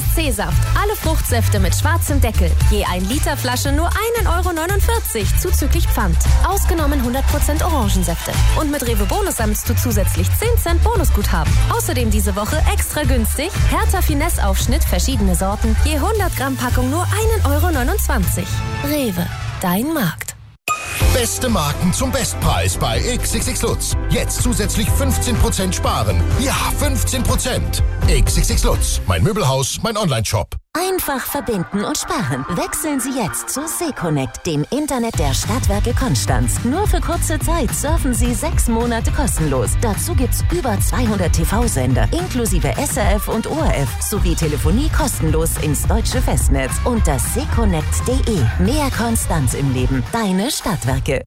C-Saft. Alle Fruchtsäfte mit schwarzem Deckel. Je 1 Liter Flasche nur 1,49 € zuzüglich Pfand. Ausgenommen 100% Orangensäfte. Und mit Rewe Bonus sammelst du zusätzlich 10 Cent Bonusguthaben. Außerdem diese Woche extra günstig. Hertha Finesse-Aufschnitt, verschiedene Sorten. Je 100 Gramm Packung nur 1,29 €. Rewe, dein Markt. Beste Marken zum Bestpreis bei XXX Lutz. Jetzt zusätzlich 15% sparen. Ja, 15%. XXX Lutz. Mein Möbelhaus, mein Onlineshop. Einfach verbinden und sparen. Wechseln Sie jetzt zu Seconnect, dem Internet der Stadtwerke Konstanz. Nur für kurze Zeit surfen Sie 6 Monate kostenlos. Dazu gibt's über 200 TV-Sender, inklusive SRF und ORF, sowie Telefonie kostenlos ins deutsche Festnetz. Unter seconnect.de. Mehr Konstanz im Leben. Deine Stadtwerke.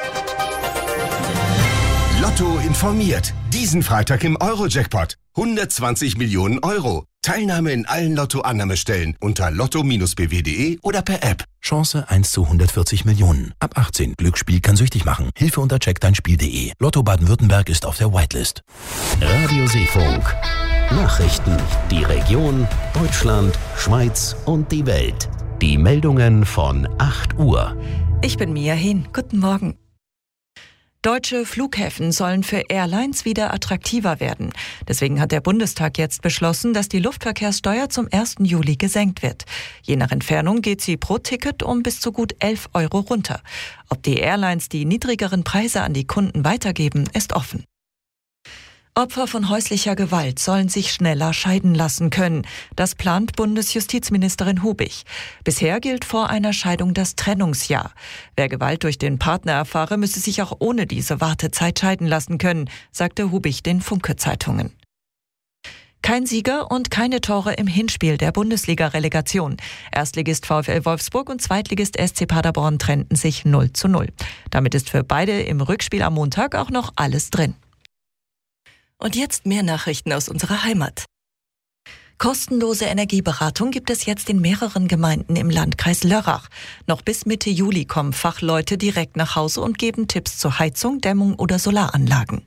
Lotto informiert. Diesen Freitag im Euro-Jackpot. 120 Millionen Euro. Teilnahme in allen Lotto-Annahmestellen unter lotto-bw.de oder per App. Chance 1 zu 140 Millionen. Ab 18. Glücksspiel kann süchtig machen. Hilfe unter checkdeinspiel.de. Lotto Baden-Württemberg ist auf der Whitelist. Radio Seefunk. Nachrichten. Die Region, Deutschland, Schweiz und die Welt. Die Meldungen von 8 Uhr. Ich bin Mia Hehn. Guten Morgen. Deutsche Flughäfen sollen für Airlines wieder attraktiver werden. Deswegen hat der Bundestag jetzt beschlossen, dass die Luftverkehrssteuer zum 1. Juli gesenkt wird. Je nach Entfernung geht sie pro Ticket um bis zu gut 11 € runter. Ob die Airlines die niedrigeren Preise an die Kunden weitergeben, ist offen. Opfer von häuslicher Gewalt sollen sich schneller scheiden lassen können. Das plant Bundesjustizministerin Hubig. Bisher gilt vor einer Scheidung das Trennungsjahr. Wer Gewalt durch den Partner erfahre, müsse sich auch ohne diese Wartezeit scheiden lassen können, sagte Hubig den Funke-Zeitungen. Kein Sieger und keine Tore im Hinspiel der Bundesliga-Relegation. Erstligist VfL Wolfsburg und Zweitligist SC Paderborn trennten sich 0:0. Damit ist für beide im Rückspiel am Montag auch noch alles drin. Und jetzt mehr Nachrichten aus unserer Heimat. Kostenlose Energieberatung gibt es jetzt in mehreren Gemeinden im Landkreis Lörrach. Noch bis Mitte Juli kommen Fachleute direkt nach Hause und geben Tipps zur Heizung, Dämmung oder Solaranlagen.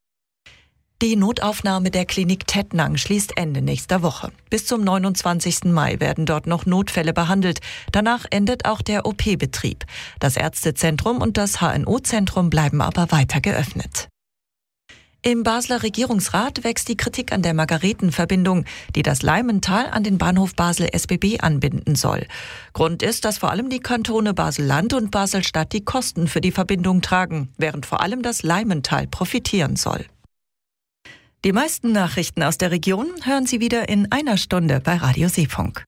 Die Notaufnahme der Klinik Tettnang schließt Ende nächster Woche. Bis zum 29. Mai werden dort noch Notfälle behandelt. Danach endet auch der OP-Betrieb. Das Ärztezentrum und das HNO-Zentrum bleiben aber weiter geöffnet. Im Basler Regierungsrat wächst die Kritik an der Margaretenverbindung, die das Leimental an den Bahnhof Basel-SBB anbinden soll. Grund ist, dass vor allem die Kantone Basel-Land und Basel-Stadt die Kosten für die Verbindung tragen, während vor allem das Leimental profitieren soll. Die meisten Nachrichten aus der Region hören Sie wieder in einer Stunde bei Radio Seefunk.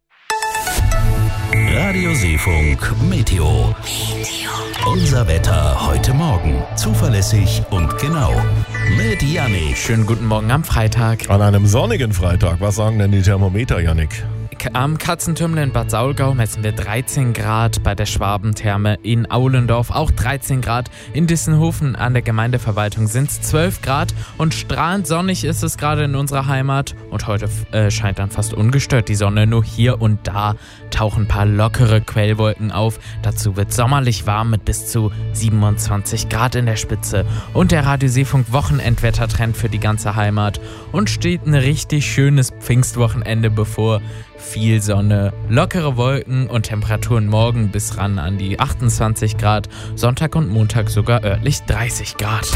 Radio Seefunk Meteo. Unser Wetter heute Morgen. Zuverlässig und genau. Mit Yannick. Schönen guten Morgen am Freitag. An einem sonnigen Freitag. Was sagen denn die Thermometer, Yannick? Am Katzentürmle in Bad Saulgau messen wir 13 Grad, bei der Schwabentherme in Aulendorf auch 13 Grad, in Dissenhofen an der Gemeindeverwaltung sind es 12 Grad und strahlend sonnig ist es gerade in unserer Heimat und heute scheint dann fast ungestört die Sonne, nur hier und da tauchen ein paar lockere Quellwolken auf, dazu wird sommerlich warm mit bis zu 27 Grad in der Spitze und der Radio Seefunk Wochenendwettertrend für die ganze Heimat und steht ein richtig schönes Pfingstwochenende bevor. Viel Sonne, lockere Wolken und Temperaturen morgen bis ran an die 28 Grad, Sonntag und Montag sogar örtlich 30 Grad.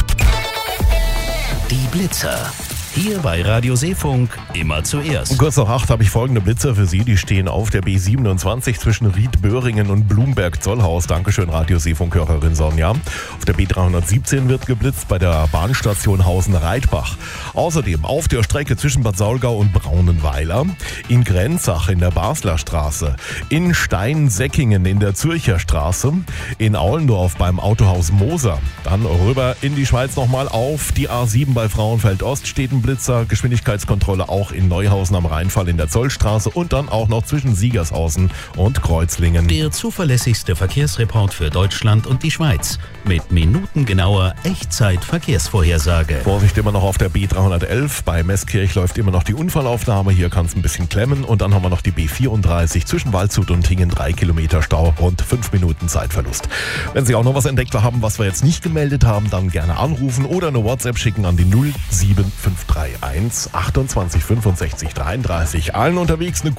Die Blitzer. Hier bei Radio Seefunk immer zuerst. Um kurz nach 8 habe ich folgende Blitzer für Sie. Die stehen auf der B27 zwischen Riedböhringen und Blumberg-Zollhaus. Dankeschön, Radio Seefunk-Hörerin Sonja. Auf der B317 wird geblitzt bei der Bahnstation Hausen-Reitbach. Außerdem auf der Strecke zwischen Bad Saulgau und Braunenweiler, in Grenzach in der Basler Straße, in Steinsäckingen in der Zürcher Straße, in Aulendorf beim Autohaus Moser. Dann rüber in die Schweiz nochmal auf die A7 bei Frauenfeld-Ost steht ein Blitzer, Geschwindigkeitskontrolle auch in Neuhausen am Rheinfall in der Zollstraße und dann auch noch zwischen Siegershausen und Kreuzlingen. Der zuverlässigste Verkehrsreport für Deutschland und die Schweiz mit minutengenauer Echtzeit-Verkehrsvorhersage. Vorsicht immer noch auf der B311, bei Meßkirch läuft immer noch die Unfallaufnahme, hier kann es ein bisschen klemmen und dann haben wir noch die B34 zwischen Waldshut und Hingen, 3 Kilometer Stau und 5 Minuten Zeitverlust. Wenn Sie auch noch was entdeckt haben, was wir jetzt nicht gemeldet haben, dann gerne anrufen oder eine WhatsApp schicken an die 07531 28 65 33. Allen unterwegs eine